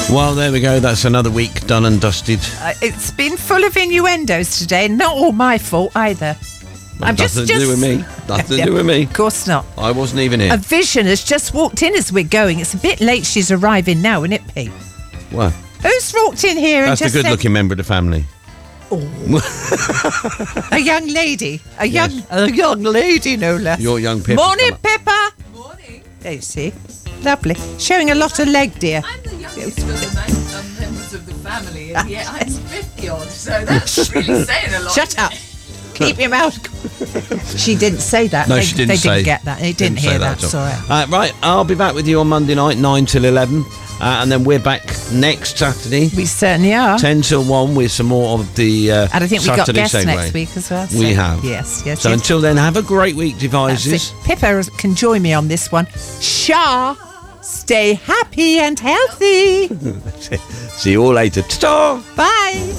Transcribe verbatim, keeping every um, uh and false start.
Well, there we go. That's another week done and dusted. Uh, it's been full of innuendos today. Not all my fault either. Well, I'm nothing just, to just... do with me. Nothing to do with me. Of course not. I wasn't even here. A vision has just walked in as we're going. It's a bit late. She's arriving now, isn't it, Pete? What? Who's walked in here and That's just a good-looking said, member of the family. oh. A young lady. A young Yes. a young lady, no less. Your young Pippa. Morning, Pippa. Morning. There you see. Lovely. Showing a lot of leg, dear. I'm the youngest of the man- um, members of the family, and yet I'm fifty odd, so that's really saying a lot. Shut up. Keep your mouth. She didn't say that. No, they, she didn't They say. didn't get that. They didn't, say hear that. at all. It's all right. Uh, right, I'll be back with you on Monday night, nine till eleven. Uh, and then we're back next Saturday, We certainly are. ten till one, with some more of the uh, And I think we got Saturday guests segue. next week as well. We so- have. Yes, yes, So yes. until then, have a great week, That's devices. it. Pippa can join me on this one. Shah, stay happy and healthy. See you all later. Ta-ta! Bye.